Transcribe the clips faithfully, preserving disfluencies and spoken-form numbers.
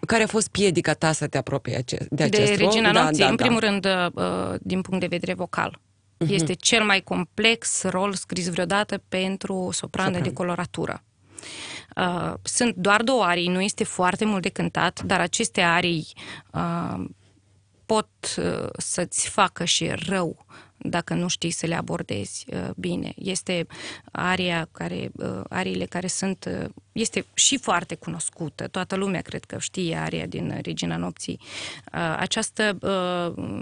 care a fost piedica ta să te apropii de acest De rol? Regina Da, Nopții, da, în da. primul rând, uh, din punct de vedere vocal. Uh-huh. Este cel mai complex rol scris vreodată pentru sopran de decoloratură. Uh, sunt doar două arii, nu este foarte mult de cântat, dar aceste arii uh, pot uh, să-ți facă și rău dacă nu știi să le abordezi uh, bine. Este aria care, uh, ariile care sunt, uh, este și foarte cunoscută. Toată lumea cred că știe aria din Regina Nopții. Uh, această uh,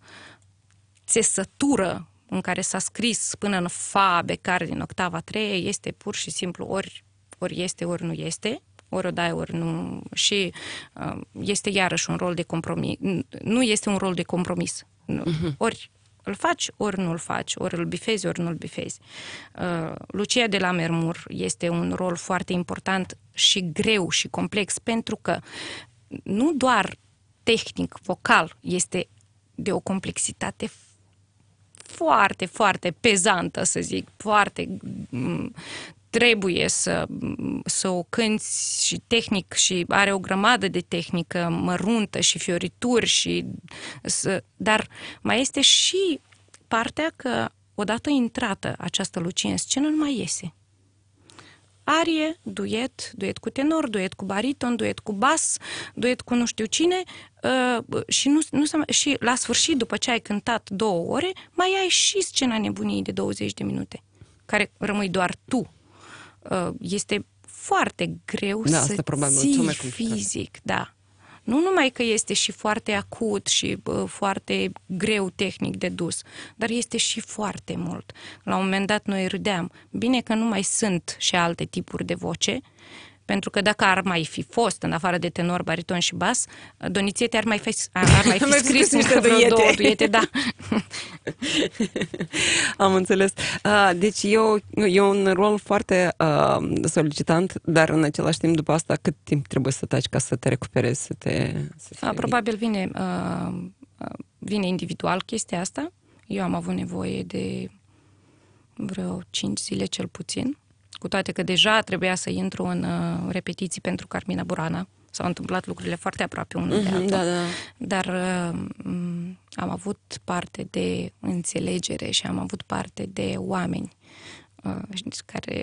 țesătură în care s-a scris până în fa becar din octava treia este pur și simplu ori, ori este, ori nu este. Ori o dai, ori nu. Și uh, este iarăși un rol de compromis. Nu este un rol de compromis. Uh-huh. Ori îl faci, ori nu îl faci, ori îl bifezi, ori nu îl bifezi. Uh, Lucia de Lammermoor este un rol foarte important și greu și complex, pentru că nu doar tehnic, vocal, este de o complexitate foarte, foarte pezantă, să zic, foarte... trebuie să, să o cânți și tehnic și are o grămadă de tehnică măruntă și fiorituri și să, dar mai este și partea că odată intrată această Lucie în scenă nu mai iese. Arie, duet, duet cu tenor, duet cu bariton, duet cu bas, duet cu nu știu cine uh, și, nu, nu se, și la sfârșit, după ce ai cântat două ore, mai ai și scena nebuniei de douăzeci de minute, care rămâi doar tu. Este foarte greu da, să ții fizic, da. Nu numai că este și foarte acut și uh, foarte greu tehnic de dus, dar este și foarte mult. La un moment dat noi râdeam. Bine că nu mai sunt și alte tipuri de voce, pentru că dacă ar mai fi fost, în afară de tenor, bariton și bas, Donițete ar mai fi, ar mai fi scris niște duete. două duete, da. Am înțeles. Deci e, o, e un rol foarte uh, solicitant, dar în același timp, după asta, cât timp trebuie să taci ca să te recuperezi? Să te, să fie... Probabil vine, uh, vine individual chestia asta. Eu am avut nevoie de vreo cinci zile cel puțin. Cu toate că deja trebuia să intru în uh, repetiții pentru Carmina Burana. S-au întâmplat lucrurile foarte aproape unul mm-hmm, de altul. Da, da. Dar uh, am avut parte de înțelegere și am avut parte de oameni uh, care,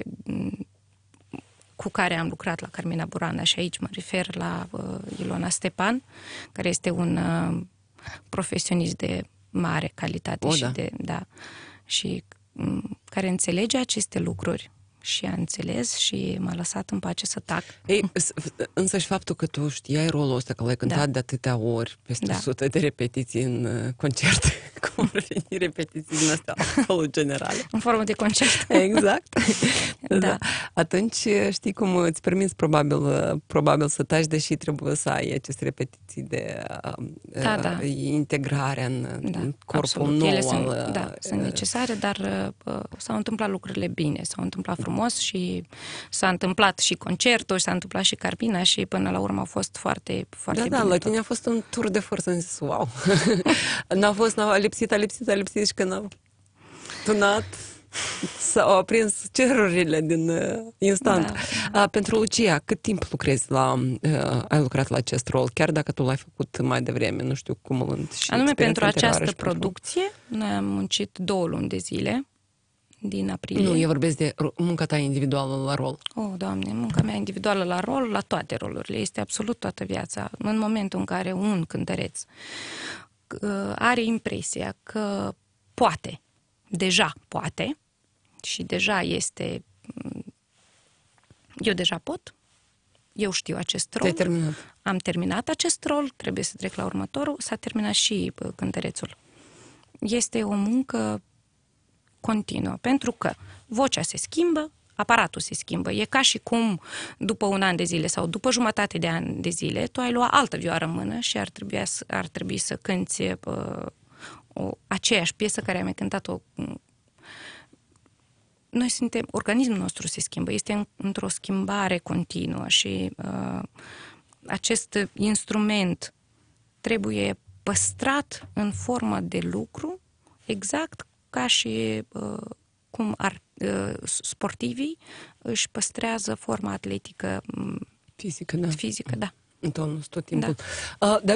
cu care am lucrat la Carmina Burana și aici mă refer la uh, Ilona Stepan, care este un uh, profesionist de mare calitate o, și da. de da și um, care înțelege aceste lucruri. Și a înțeles și m-a lăsat în pace să tac. Ei, însă și faptul că tu știai rolul ăsta, că l-ai cântat da. de atâtea ori, peste da. sute de repetiții în concert, cum ar fi repetiții din astea absolut generale. În formă de concert. Exact. da. da. Atunci știi cum îți permiți probabil, probabil să taci, deși trebuie să ai aceste repetiții de da, da. integrare în, da, în corpul absolut. nou. Ele sunt, al, da, sunt necesare, dar uh, s-au întâmplat lucrurile bine, s-au întâmplat frumos și s-a întâmplat și concertul, și s-a întâmplat și Carmina și până la urmă a fost foarte, foarte da, bine. Da, la tot. tine a fost un tur de forță, am zis, wow! N-a fost, n-a lipsit, a lipsit, a lipsit și când a tunat, s-au aprins cerurile din uh, instant. Da, da. Uh, pentru Lucia, cât timp lucrezi la, uh, ai lucrat la acest rol, chiar dacă tu l-ai făcut mai devreme, nu știu, cumulând și anume pentru această producție, pentru... noi am muncit două luni de zile, din aprilie. Nu, eu vorbesc de munca ta individuală la rol. Oh, Doamne, munca mea individuală la rol, la toate rolurile. Este absolut toată viața. În momentul în care un cântăreț are impresia că poate, deja poate, și deja este... Eu deja pot, eu știu acest rol. Te-ai terminat. Am terminat acest rol, trebuie să trec la următorul, s-a terminat și cântărețul. Este o muncă continuă, pentru că vocea se schimbă, aparatul se schimbă. E ca și cum după un an de zile sau după jumătate de an de zile tu ai lua altă vioară în mână și ar trebui să, ar trebui să cânti uh, o, aceeași piesă care am mai cântat-o. Noi suntem, organismul nostru se schimbă, este în, într-o schimbare continuă și uh, acest instrument trebuie păstrat în formă de lucru exact ca și uh, cum ar, uh, sportivii își păstrează forma atletică fizică, da. Fizică, da. în tonus tot timpul. Da. Uh, dar